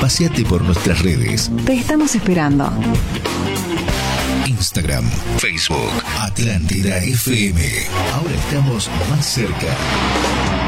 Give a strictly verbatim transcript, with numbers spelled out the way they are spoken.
Paseate por nuestras redes. Te estamos esperando. Instagram, Facebook, Atlántida F M. Ahora estamos más cerca.